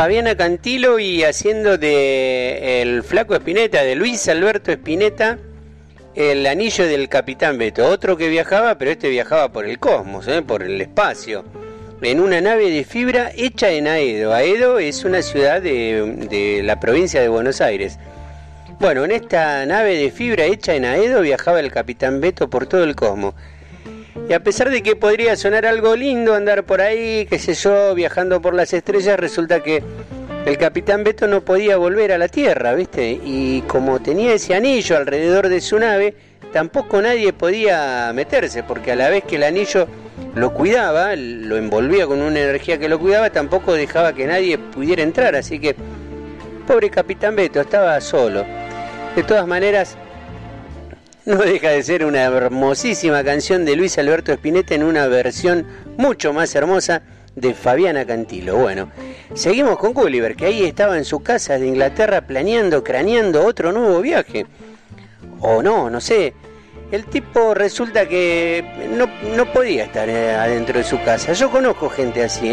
Fabiana Cantilo y haciendo de el Flaco Spinetta, de Luis Alberto Spinetta, el anillo del Capitán Beto. Otro que viajaba, pero este viajaba por el cosmos, por el espacio, en una nave de fibra hecha en Aedo. Aedo es una ciudad de la provincia de Buenos Aires. Bueno, en esta nave de fibra hecha en Aedo viajaba el Capitán Beto por todo el cosmos. Y a pesar de que podría sonar algo lindo andar por ahí, qué sé yo, viajando por las estrellas, resulta que el Capitán Beto no podía volver a la Tierra, ¿viste? Y como tenía ese anillo alrededor de su nave, tampoco nadie podía meterse, porque a la vez que el anillo lo cuidaba, lo envolvía con una energía que lo cuidaba, tampoco dejaba que nadie pudiera entrar. Así que, pobre Capitán Beto, estaba solo. De todas maneras, no deja de ser una hermosísima canción de Luis Alberto Spinetta en una versión mucho más hermosa de Fabiana Cantilo. Bueno, seguimos con Gulliver, que ahí estaba en su casa de Inglaterra craneando otro nuevo viaje. O no sé. El tipo resulta que no podía estar adentro de su casa. Yo conozco gente así,